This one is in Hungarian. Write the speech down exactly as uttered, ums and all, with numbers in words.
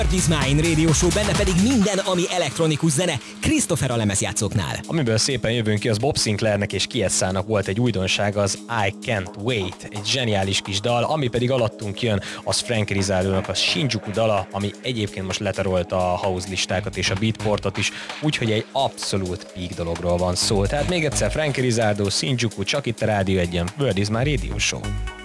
World is Mine Radio Show, benne pedig minden, ami elektronikus zene, Christopher a lemezjátszóknál. Amiből szépen jövünk ki, az Bob Sinclairnek és Kiesszának volt egy újdonság, az I Can't Wait, egy zseniális kis dal, ami pedig alattunk jön, az Frank Rizardo-nak a Shinjuku dala, ami egyébként most letarolta a house listákat és a beatportot is, úgyhogy egy abszolút peak dologról van szó. Tehát még egyszer Frank Rizardo, Shinjuku, csak itt a Rádió Egyen, World is Mine Radio Show.